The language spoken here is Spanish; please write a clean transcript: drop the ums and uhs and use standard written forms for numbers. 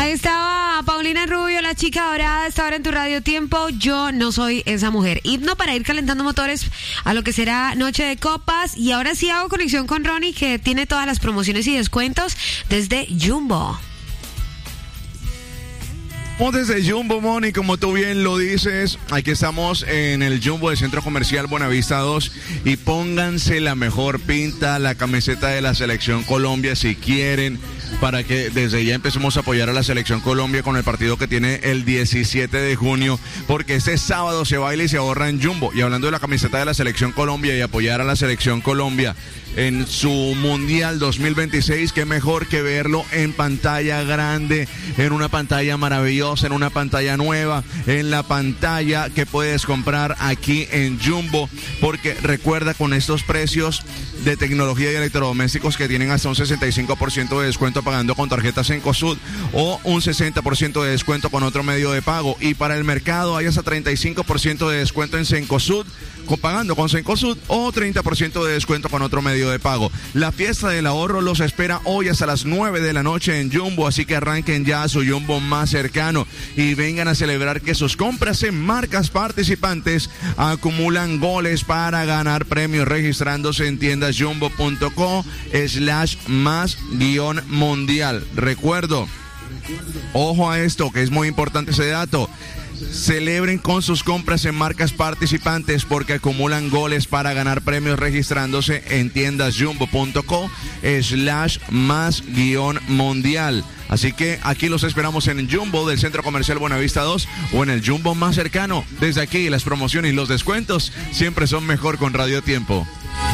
Ahí estaba Paulina Rubio, la chica dorada, esta hora en tu Radio Tiempo. Yo no soy esa mujer. Himno para ir calentando motores a lo que será Noche de Copas. Y ahora sí hago conexión con Ronnie, que tiene todas las promociones y descuentos desde Jumbo. Desde Jumbo, Moni, como tú bien lo dices, aquí estamos en el Jumbo del Centro Comercial Buenavista 2 y pónganse la mejor pinta, la camiseta de la Selección Colombia si quieren, para que desde ya empecemos a apoyar a la Selección Colombia con el partido que tiene el 17 de junio, porque este sábado se baila y se ahorra en Jumbo. Y hablando de la camiseta de la Selección Colombia y apoyar a la Selección Colombia en su Mundial 2026, qué mejor que verlo en pantalla grande, en una pantalla maravillosa, en una pantalla nueva, en la pantalla que puedes comprar aquí en Jumbo, porque recuerda, con estos precios de tecnología y electrodomésticos que tienen hasta un 65% de descuento pagando con tarjetas Cencosud o un 60% de descuento con otro medio de pago, y para el mercado hay hasta 35% de descuento en Cencosud pagando con Cencosud o 30% de descuento con otro medio de pago. La fiesta del ahorro los espera hoy hasta las 9 de la noche en Jumbo, así que arranquen ya a su Jumbo más cercano y vengan a celebrar que sus compras en marcas participantes acumulan goles para ganar premios registrándose en tiendasjumbo.co/más-mundial. Recuerdo, ojo a esto, que es muy importante ese dato. Celebren con sus compras en marcas participantes porque acumulan goles para ganar premios registrándose en tiendasjumbo.co/más-mundial. Así que aquí los esperamos en el Jumbo del Centro Comercial Buenavista 2 o en el Jumbo más cercano. Desde aquí las promociones y los descuentos siempre son mejor con Radio Tiempo.